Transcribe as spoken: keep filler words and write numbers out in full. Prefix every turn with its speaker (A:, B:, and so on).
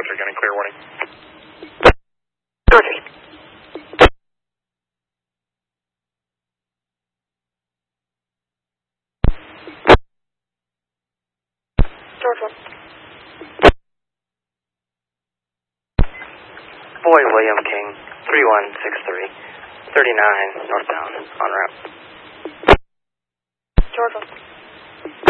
A: Georgia, getting clear warning.
B: Georgia. Georgia.
C: Boy William King, three one six three, thirty-nine northbound, en route.
B: Georgia.